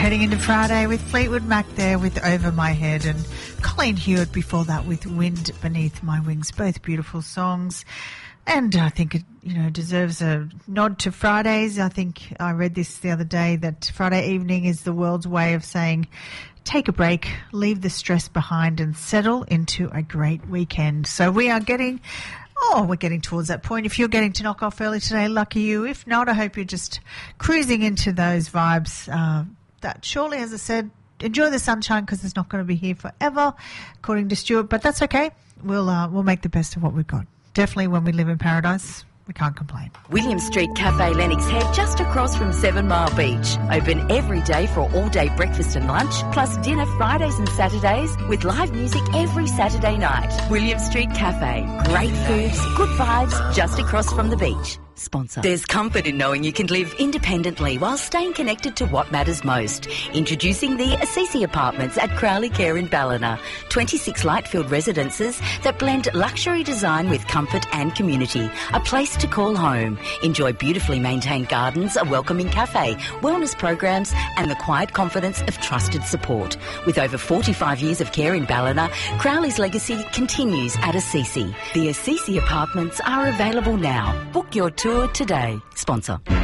heading into Friday with Fleetwood Mac there with Over My Head, and Colleen Hewitt before that with Wind Beneath My Wings. Both beautiful songs. And I think it, deserves a nod to Fridays. I think I read this the other day that Friday evening is the world's way of saying, take a break, leave the stress behind and settle into a great weekend. So we're getting towards that point. If you're getting to knock off early today, lucky you. If not, I hope you're just cruising into those vibes. That surely, as I said, enjoy the sunshine because it's not going to be here forever, according to Stuart. But that's okay. We'll make the best of what we've got. Definitely when we live in paradise, we can't complain. William Street Cafe Lennox Head, just across from 7 Mile Beach. Open every day for all-day breakfast and lunch, plus dinner Fridays and Saturdays with live music every Saturday night. William Street Cafe. Great foods, good vibes, just across from the beach. Sponsor. There's comfort in knowing you can live independently while staying connected to what matters most. Introducing the Assisi Apartments at Crowley Care in Ballina. 26 light-filled residences that blend luxury design with comfort and community. A place to call home. Enjoy beautifully maintained gardens, a welcoming cafe, wellness programs and the quiet confidence of trusted support. With over 45 years of care in Ballina, Crowley's legacy continues at Assisi. The Assisi Apartments are available now. Book your tour today. Sponsor.